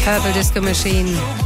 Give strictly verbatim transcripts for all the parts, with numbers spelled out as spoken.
Purple Disco Machine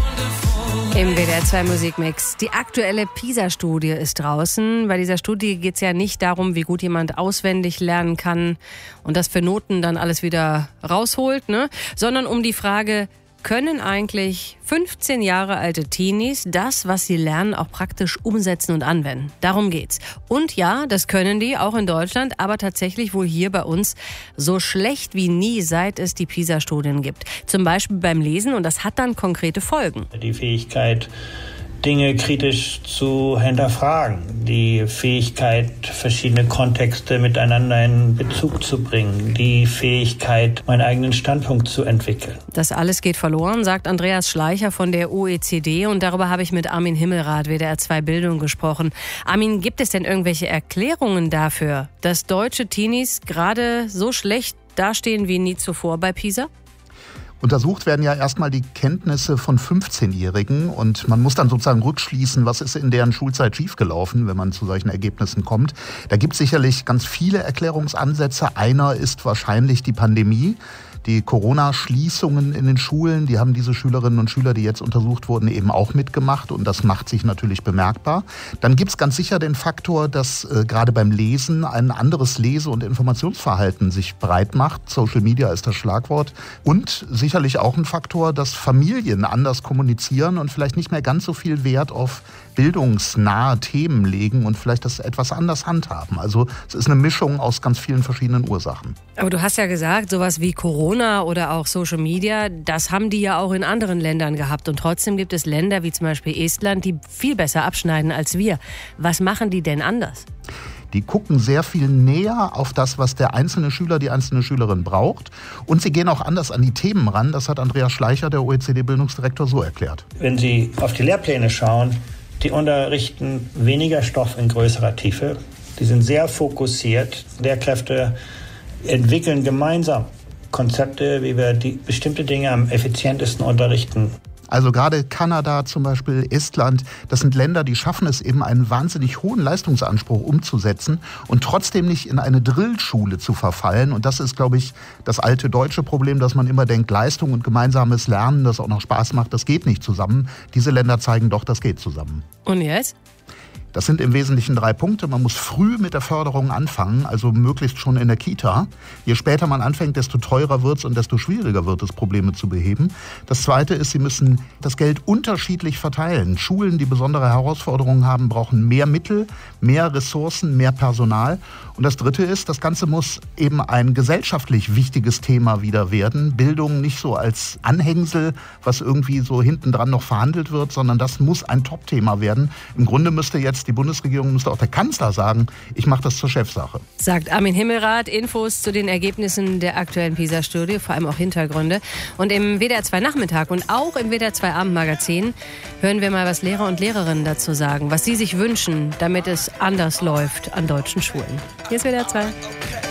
im W D R zwei Musikmix. Die aktuelle PISA-Studie ist draußen. Bei dieser Studie geht es ja nicht darum, wie gut jemand auswendig lernen kann und das für Noten dann alles wieder rausholt, ne? Sondern um die Frage, können eigentlich fünfzehn Jahre alte Teenies das, was sie lernen, auch praktisch umsetzen und anwenden? Darum geht's. Und ja, das können die, auch in Deutschland, aber tatsächlich wohl hier bei uns so schlecht wie nie, seit es die PISA-Studien gibt. Zum Beispiel beim Lesen, und das hat dann konkrete Folgen. Die Fähigkeit, Dinge kritisch zu hinterfragen, die Fähigkeit, verschiedene Kontexte miteinander in Bezug zu bringen, die Fähigkeit, meinen eigenen Standpunkt zu entwickeln. Das alles geht verloren, sagt Andreas Schleicher von der O E C D, und darüber habe ich mit Armin Himmelrath, W D R zwei Bildung, gesprochen. Armin, gibt es denn irgendwelche Erklärungen dafür, dass deutsche Teenies gerade so schlecht dastehen wie nie zuvor bei PISA? Untersucht werden ja erstmal die Kenntnisse von fünfzehnjährigen und man muss dann sozusagen rückschließen, was ist in deren Schulzeit schiefgelaufen, wenn man zu solchen Ergebnissen kommt. Da gibt es sicherlich ganz viele Erklärungsansätze. Einer ist wahrscheinlich die Pandemie. Die Corona-Schließungen in den Schulen, die haben diese Schülerinnen und Schüler, die jetzt untersucht wurden, eben auch mitgemacht, und das macht sich natürlich bemerkbar. Dann gibt es ganz sicher den Faktor, dass äh, gerade beim Lesen ein anderes Lese- und Informationsverhalten sich breit macht. Social Media ist das Schlagwort. Und sicherlich auch ein Faktor, dass Familien anders kommunizieren und vielleicht nicht mehr ganz so viel Wert auf bildungsnahe Themen legen und vielleicht das etwas anders handhaben. Also es ist eine Mischung aus ganz vielen verschiedenen Ursachen. Aber du hast ja gesagt, sowas wie Corona oder auch Social Media, das haben die ja auch in anderen Ländern gehabt. Und trotzdem gibt es Länder wie zum Beispiel Estland, die viel besser abschneiden als wir. Was machen die denn anders? Die gucken sehr viel näher auf das, was der einzelne Schüler, die einzelne Schülerin braucht. Und sie gehen auch anders an die Themen ran. Das hat Andreas Schleicher, der O E C D-Bildungsdirektor, so erklärt. Wenn Sie auf die Lehrpläne schauen, die unterrichten weniger Stoff in größerer Tiefe. Die sind sehr fokussiert. Lehrkräfte entwickeln gemeinsam Konzepte, wie wir die bestimmte Dinge am effizientesten unterrichten. Also gerade Kanada zum Beispiel, Estland, das sind Länder, die schaffen es eben, einen wahnsinnig hohen Leistungsanspruch umzusetzen und trotzdem nicht in eine Drillschule zu verfallen. Und das ist, glaube ich, das alte deutsche Problem, dass man immer denkt, Leistung und gemeinsames Lernen, das auch noch Spaß macht, das geht nicht zusammen. Diese Länder zeigen doch, das geht zusammen. Und jetzt? Das sind im Wesentlichen drei Punkte. Man muss früh mit der Förderung anfangen, also möglichst schon in der Kita. Je später man anfängt, desto teurer wird es und desto schwieriger wird es, Probleme zu beheben. Das Zweite ist, Sie müssen das Geld unterschiedlich verteilen. Schulen, die besondere Herausforderungen haben, brauchen mehr Mittel, mehr Ressourcen, mehr Personal. Und das Dritte ist, das Ganze muss eben ein gesellschaftlich wichtiges Thema wieder werden. Bildung nicht so als Anhängsel, was irgendwie so hinten dran noch verhandelt wird, sondern das muss ein Top-Thema werden. Im Grunde müsste jetzt die Bundesregierung, müsste auch der Kanzler sagen, ich mache das zur Chefsache. Sagt Armin Himmelrath. Infos zu den Ergebnissen der aktuellen PISA-Studie, vor allem auch Hintergründe. Und im W D R zwei Nachmittag und auch im W D R zwei Abendmagazin hören wir mal, was Lehrer und Lehrerinnen dazu sagen, was sie sich wünschen, damit es anders läuft an deutschen Schulen. Hier ist W D R zwei.